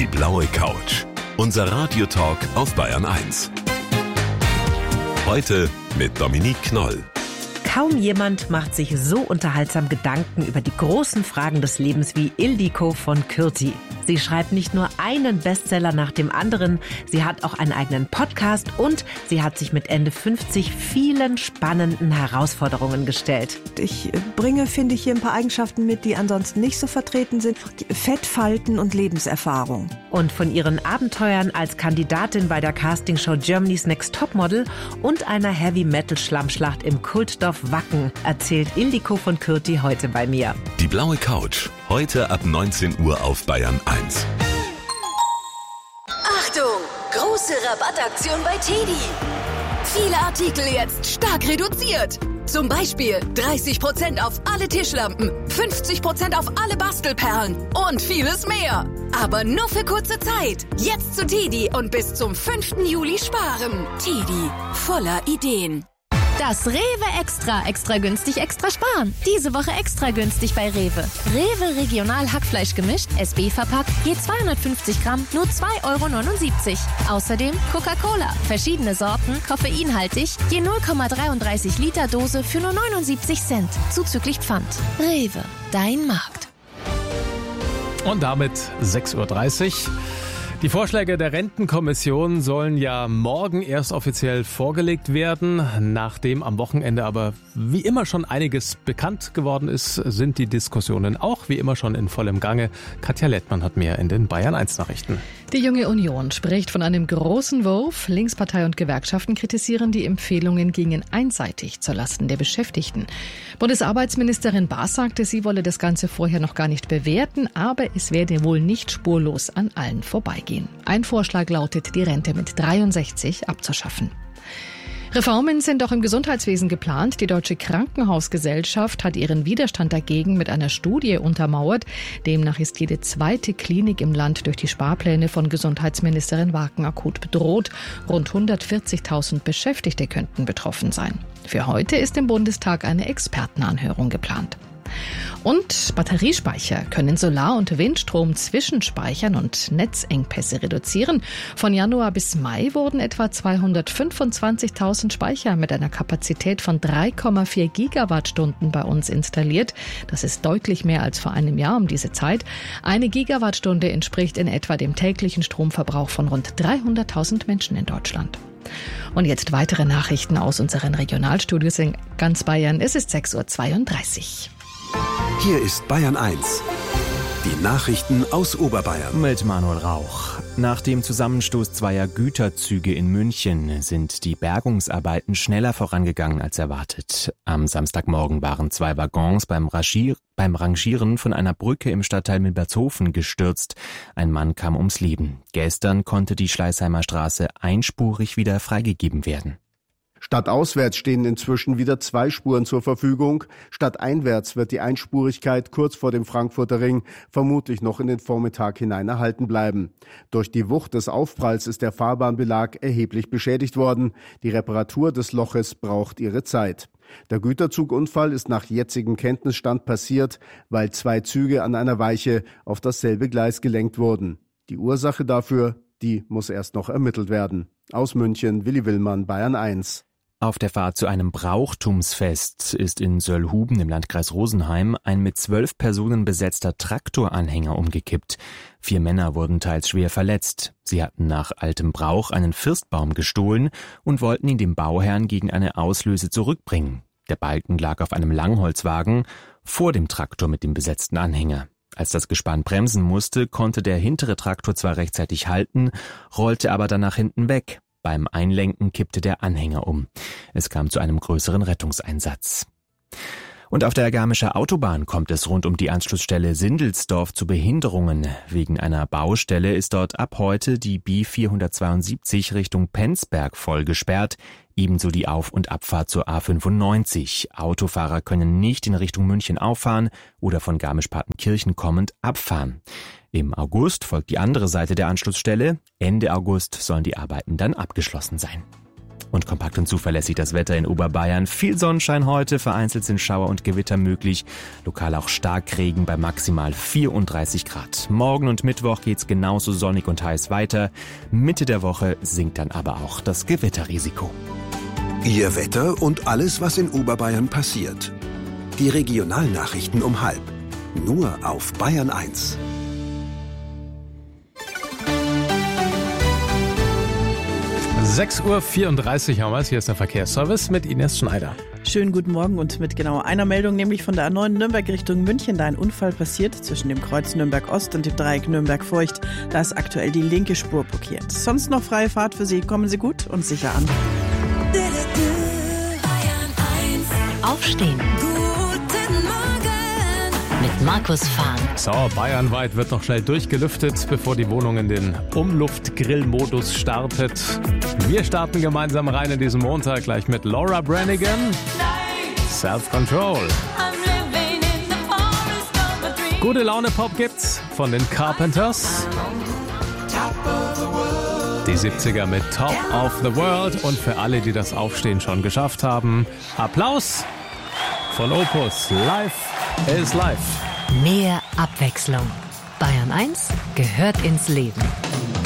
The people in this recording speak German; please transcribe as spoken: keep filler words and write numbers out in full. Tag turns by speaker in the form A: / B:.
A: Die blaue Couch. Unser Radiotalk auf Bayern eins. Heute mit Dominique Knoll.
B: Kaum jemand macht sich so unterhaltsam Gedanken über die großen Fragen des Lebens wie Ildiko von Kürti. Sie schreibt nicht nur einen Bestseller nach dem anderen, sie hat auch einen eigenen Podcast und sie hat sich mit Ende fünfzig vielen spannenden Herausforderungen gestellt.
C: Ich bringe, finde ich, hier ein paar Eigenschaften mit, die ansonsten nicht so vertreten sind. Fettfalten und Lebenserfahrung.
B: Und von ihren Abenteuern als Kandidatin bei der Castingshow Germany's Next Topmodel und einer Heavy-Metal-Schlammschlacht im Kultdorf Wacken erzählt Ildiko von Kürti heute bei mir.
A: Die blaue Couch. Heute ab neunzehn Uhr auf Bayern eins.
D: Achtung! Große Rabattaktion bei Teddy. Viele Artikel jetzt stark reduziert. Zum Beispiel dreißig Prozent auf alle Tischlampen, fünfzig Prozent auf alle Bastelperlen und vieles mehr. Aber nur für kurze Zeit. Jetzt zu Teddy und bis zum fünften Juli sparen. Teddy, voller Ideen.
E: Das Rewe Extra, extra günstig, extra sparen. Diese Woche extra günstig bei Rewe. Rewe Regional Hackfleisch gemischt, S B verpackt, je zweihundertfünfzig Gramm, nur zwei Euro neunundsiebzig. Außerdem Coca-Cola, verschiedene Sorten, koffeinhaltig, je null Komma dreiunddreißig Liter Dose für nur neunundsiebzig Cent, zuzüglich Pfand. Rewe, dein Markt.
F: Und damit sechs Uhr dreißig. Die Vorschläge der Rentenkommission sollen ja morgen erst offiziell vorgelegt werden. Nachdem am Wochenende aber wie immer schon einiges bekannt geworden ist, sind die Diskussionen auch wie immer schon in vollem Gange. Katja Lettmann hat mehr in den Bayern eins Nachrichten.
G: Die Junge Union spricht von einem großen Wurf. Linkspartei und Gewerkschaften kritisieren, die Empfehlungen gingen einseitig zulasten der Beschäftigten. Bundesarbeitsministerin Baas sagte, sie wolle das Ganze vorher noch gar nicht bewerten, aber es werde wohl nicht spurlos an allen vorbeigehen. Ein Vorschlag lautet, die Rente mit dreiundsechzig abzuschaffen. Reformen sind auch im Gesundheitswesen geplant. Die Deutsche Krankenhausgesellschaft hat ihren Widerstand dagegen mit einer Studie untermauert. Demnach ist jede zweite Klinik im Land durch die Sparpläne von Gesundheitsministerin Waken akut bedroht. Rund hundertvierzigtausend Beschäftigte könnten betroffen sein. Für heute ist im Bundestag eine Expertenanhörung geplant. Und Batteriespeicher können Solar- und Windstrom zwischenspeichern und Netzengpässe reduzieren. Von Januar bis Mai wurden etwa zweihundertfünfundzwanzigtausend Speicher mit einer Kapazität von drei Komma vier Gigawattstunden bei uns installiert. Das ist deutlich mehr als vor einem Jahr um diese Zeit. Eine Gigawattstunde entspricht in etwa dem täglichen Stromverbrauch von rund dreihunderttausend Menschen in Deutschland. Und jetzt weitere Nachrichten aus unseren Regionalstudios in ganz Bayern. Es ist sechs Uhr zweiunddreißig.
A: Hier ist Bayern eins. Die Nachrichten aus Oberbayern.
H: Mit Manuel Rauch. Nach dem Zusammenstoß zweier Güterzüge in München sind die Bergungsarbeiten schneller vorangegangen als erwartet. Am Samstagmorgen waren zwei Waggons beim, Raschier, beim Rangieren von einer Brücke im Stadtteil Milbertshofen gestürzt. Ein Mann kam ums Leben. Gestern konnte die Schleißheimer Straße einspurig wieder freigegeben werden.
I: Stadtauswärts stehen inzwischen wieder zwei Spuren zur Verfügung. Stadteinwärts wird die Einspurigkeit kurz vor dem Frankfurter Ring vermutlich noch in den Vormittag hinein erhalten bleiben. Durch die Wucht des Aufpralls ist der Fahrbahnbelag erheblich beschädigt worden. Die Reparatur des Loches braucht ihre Zeit. Der Güterzugunfall ist nach jetzigem Kenntnisstand passiert, weil zwei Züge an einer Weiche auf dasselbe Gleis gelenkt wurden. Die Ursache dafür, die muss erst noch ermittelt werden. Aus München, Willi Willmann, Bayern eins.
H: Auf der Fahrt zu einem Brauchtumsfest ist in Söllhuben im Landkreis Rosenheim ein mit zwölf Personen besetzter Traktoranhänger umgekippt. Vier Männer wurden teils schwer verletzt. Sie hatten nach altem Brauch einen Firstbaum gestohlen und wollten ihn dem Bauherrn gegen eine Auslöse zurückbringen. Der Balken lag auf einem Langholzwagen vor dem Traktor mit dem besetzten Anhänger. Als das Gespann bremsen musste, konnte der hintere Traktor zwar rechtzeitig halten, rollte aber dann nach hinten weg. Beim Einlenken kippte der Anhänger um. Es kam zu einem größeren Rettungseinsatz. Und auf der Garmischer Autobahn kommt es rund um die Anschlussstelle Sindelsdorf zu Behinderungen. Wegen einer Baustelle ist dort ab heute die B vierhundertzweiundsiebzig Richtung Penzberg voll gesperrt, ebenso die Auf- und Abfahrt zur A fünfundneunzig. Autofahrer können nicht in Richtung München auffahren oder von Garmisch-Partenkirchen kommend abfahren. Im August folgt die andere Seite der Anschlussstelle. Ende August sollen die Arbeiten dann abgeschlossen sein. Und kompakt und zuverlässig das Wetter in Oberbayern. Viel Sonnenschein heute, vereinzelt sind Schauer und Gewitter möglich. Lokal auch Starkregen bei maximal vierunddreißig Grad. Morgen und Mittwoch geht's genauso sonnig und heiß weiter. Mitte der Woche sinkt dann aber auch das Gewitterrisiko.
A: Ihr Wetter und alles, was in Oberbayern passiert. Die Regionalnachrichten um halb. Nur auf Bayern eins.
F: sechs Uhr vierunddreißig haben wir es. Hier ist der Verkehrsservice mit Ines Schneider.
J: Schönen guten Morgen und mit genau einer Meldung, nämlich von der A neun Nürnberg Richtung München. Da ein Unfall passiert zwischen dem Kreuz Nürnberg Ost und dem Dreieck Nürnberg Feucht. Da ist aktuell die linke Spur blockiert. Sonst noch freie Fahrt für Sie. Kommen Sie gut und sicher an.
K: Aufstehen. Guten Morgen. Mit Markus Fahn.
F: So, bayernweit wird noch schnell durchgelüftet, bevor die Wohnung in den Umluft-Grill-Modus startet. Wir starten gemeinsam rein in diesen Montag gleich mit Laura Branigan. Self-Control. Gute Laune-Pop gibt's von den Carpenters. Die siebziger mit Top of the World. Und für alle, die das Aufstehen schon geschafft haben, Applaus von Opus. Life is Life.
K: Mehr Abwechslung. Bayern eins gehört ins Leben.